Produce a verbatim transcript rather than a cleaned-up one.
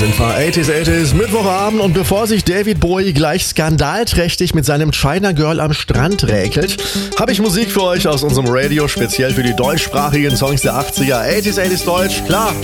sind wir achtziger, achtziger, Mittwochabend und bevor sich David Bowie gleich skandalträchtig mit seinem China Girl am Strand räkelt, habe ich Musik für euch aus unserem Radio, speziell für die deutschsprachigen Songs der achtziger. achtziger, achtziger Deutsch, klar,